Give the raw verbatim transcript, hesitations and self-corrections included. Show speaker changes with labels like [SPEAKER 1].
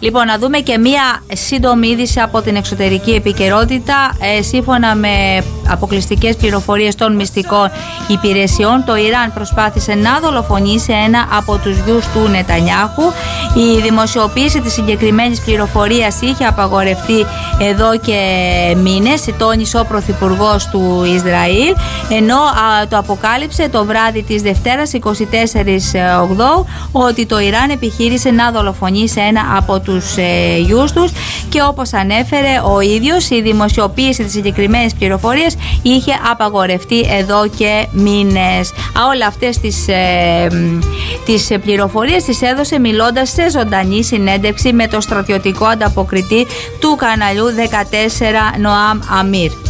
[SPEAKER 1] Λοιπόν, να δούμε και μία σύντομη είδηση από την εξωτερική επικαιρότητα. Ε, σύμφωνα με αποκλειστικές πληροφορίες των μυστικών υπηρεσιών, το Ιράν προσπάθησε να δολοφονήσει ένα από τους γιους του Νετανιάχου. Η δημοσιοποίηση της συγκεκριμένης πληροφορίας είχε απαγορευτεί εδώ και μήνες, τόνισε ο Πρωθυπουργός του Ισραήλ, ενώ α, το αποκάλυψε το βράδυ της Δευτέρας εικοστή τέταρτη Οκτωβρίου ότι το Ιράν επιχείρησε να δολοφονήσει ένα από τους ε, γιους τους, και όπως ανέφερε ο ίδιος, η δημοσιοποίηση της συγκεκριμένης πληροφορίας είχε απαγορευτεί εδώ και μήνες. Α, όλα αυτές τις, ε, τις πληροφορίες τις έδωσε μιλώντας σε ζωντανή συνέντευξη με το στρατιωτικό ανταποκριτή του καναλιού δεκατέσσερα Νοάμ Αμίρ.